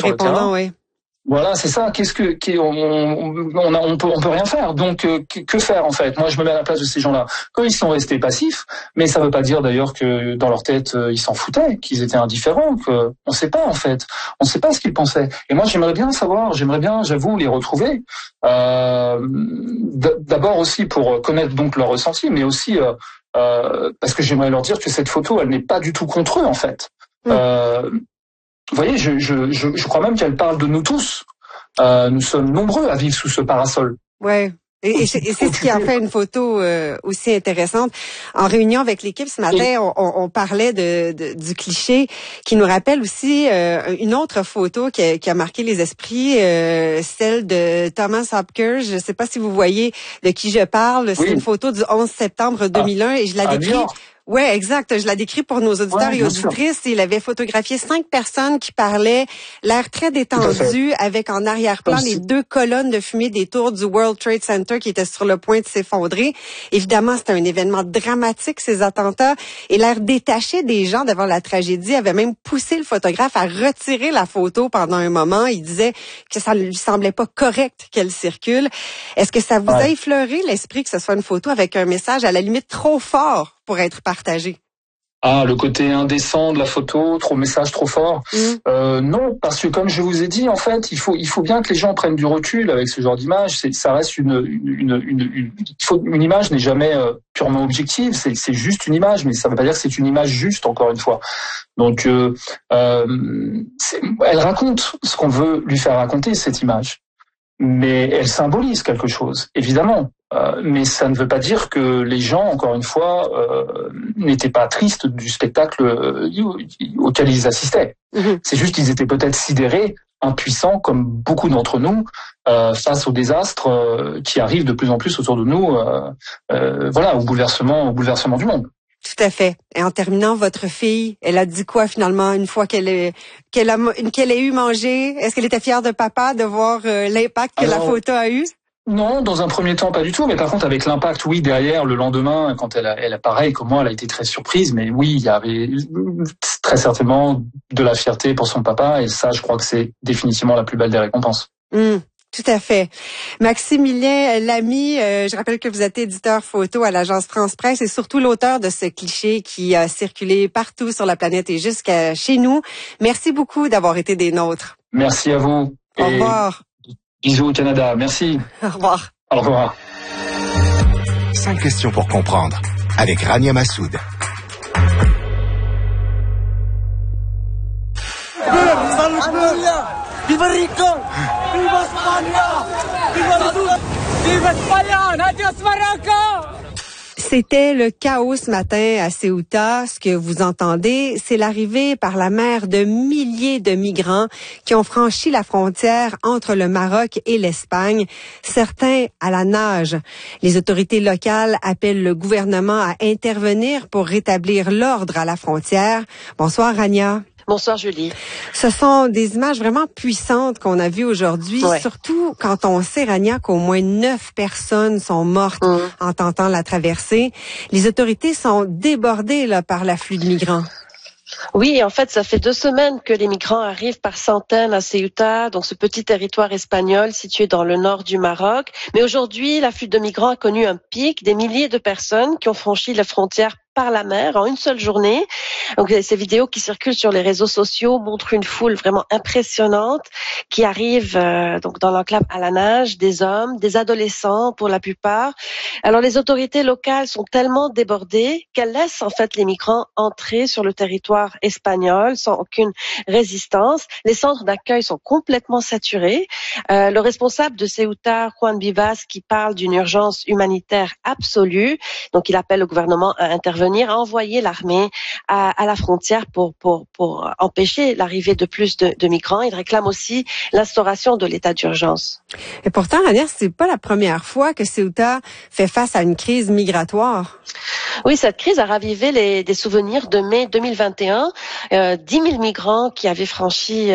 sur le terrain. Oui. Voilà, c'est ça. On peut rien faire. Donc, que faire en fait? Moi, je me mets à la place de ces gens-là. Quand ils sont restés passifs, mais ça veut pas dire d'ailleurs que dans leur tête ils s'en foutaient, qu'ils étaient indifférents. Que on sait pas en fait. On sait pas ce qu'ils pensaient. Et moi, j'aimerais bien savoir. J'aimerais bien, j'avoue, les retrouver. D'abord aussi pour connaître donc leur ressenti, mais aussi parce que j'aimerais leur dire que cette photo, elle n'est pas du tout contre eux en fait. Vous voyez, je crois même qu'elle parle de nous tous. Nous sommes nombreux à vivre sous ce parasol. Ouais. Et c'est ce qui en fait une photo aussi intéressante. En réunion avec l'équipe ce matin, on parlait du cliché qui nous rappelle aussi une autre photo qui a marqué les esprits, celle de Thomas Hopkins. Je ne sais pas si vous voyez de qui je parle. C'est une photo du 11 septembre 2001 et je la décris. Oui, exact. Je la décris pour nos auditeurs et auditrices. Il avait photographié 5 personnes qui parlaient, l'air très détendu, avec en arrière-plan les 2 colonnes de fumée des tours du World Trade Center qui étaient sur le point de s'effondrer. Évidemment, c'était un événement dramatique, ces attentats, et l'air détaché des gens devant la tragédie avait même poussé le photographe à retirer la photo pendant un moment. Il disait que ça ne lui semblait pas correct qu'elle circule. Est-ce que ça vous a effleuré l'esprit que ce soit une photo avec un message à la limite trop fort pour être partagé? Le côté indécent de la photo, message trop fort. Non, parce que comme je vous ai dit, en fait, il faut bien que les gens prennent du recul avec ce genre d'image. Ça reste une image n'est jamais purement objective. C'est juste une image, mais ça ne veut pas dire que c'est une image juste. Encore une fois. Donc, elle raconte ce qu'on veut lui faire raconter cette image, mais elle symbolise quelque chose, évidemment. Mais ça ne veut pas dire que les gens, encore une fois, n'étaient pas tristes du spectacle auquel ils assistaient. C'est juste qu'ils étaient peut-être sidérés, impuissants, comme beaucoup d'entre nous, face aux désastres qui arrivent de plus en plus autour de nous, au bouleversement du monde. Tout à fait. Et en terminant, votre fille, elle a dit quoi finalement une fois qu'elle a eu mangé? Est-ce qu'elle était fière de papa de voir l'impact que la photo a eu? Non, dans un premier temps, pas du tout. Mais par contre, avec l'impact, oui, derrière, le lendemain, quand elle a pareil comme moi, elle a été très surprise. Mais oui, il y avait très certainement de la fierté pour son papa. Et ça, je crois que c'est définitivement la plus belle des récompenses. Tout à fait. Maximilien Lamy, je rappelle que vous êtes éditeur photo à l'agence France Presse et surtout l'auteur de ce cliché qui a circulé partout sur la planète et jusqu'à chez nous. Merci beaucoup d'avoir été des nôtres. Merci à vous. Au revoir. Bisous au Canada. Merci. Au revoir. Au revoir. 5 questions pour comprendre avec Rania Massoud. Viva Rico! Viva España! Viva España! Adios Marocco! C'était le chaos ce matin à Ceuta. Ce que vous entendez, c'est l'arrivée par la mer de milliers de migrants qui ont franchi la frontière entre le Maroc et l'Espagne, certains à la nage. Les autorités locales appellent le gouvernement à intervenir pour rétablir l'ordre à la frontière. Bonsoir, Rania. Bonsoir Julie. Ce sont des images vraiment puissantes qu'on a vues aujourd'hui, surtout quand on sait, Rania, qu'au moins 9 personnes sont mortes en tentant la traversée. Les autorités sont débordées par l'afflux de migrants. Oui, en fait, ça fait 2 semaines que les migrants arrivent par centaines à Ceuta, donc ce petit territoire espagnol situé dans le nord du Maroc. Mais aujourd'hui, l'afflux de migrants a connu un pic, des milliers de personnes qui ont franchi la frontière par la mer en une seule journée. Donc ces vidéos qui circulent sur les réseaux sociaux montrent une foule vraiment impressionnante qui arrive donc dans l'enclave à la nage, des hommes, des adolescents pour la plupart. Alors les autorités locales sont tellement débordées qu'elles laissent en fait les migrants entrer sur le territoire espagnol sans aucune résistance. Les centres d'accueil sont complètement saturés. Le responsable de Ceuta, Juan Vivas, qui parle d'une urgence humanitaire absolue, donc il appelle le gouvernement à intervenir, à envoyer l'armée à la frontière pour empêcher l'arrivée de plus de migrants. Il réclame aussi l'instauration de l'état d'urgence. Et pourtant, Rania, c'est pas la première fois que Ceuta fait face à une crise migratoire. Oui, cette crise a ravivé des souvenirs de mai 2021. 10 000 migrants qui avaient franchi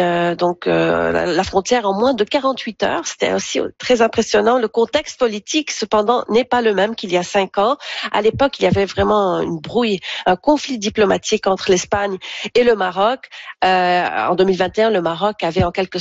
la frontière en moins de 48 heures. C'était aussi très impressionnant. Le contexte politique, cependant, n'est pas le même qu'il y a 5 ans. À l'époque, il y avait vraiment une brouille, un conflit diplomatique entre l'Espagne et le Maroc. En 2021, le Maroc avait en quelque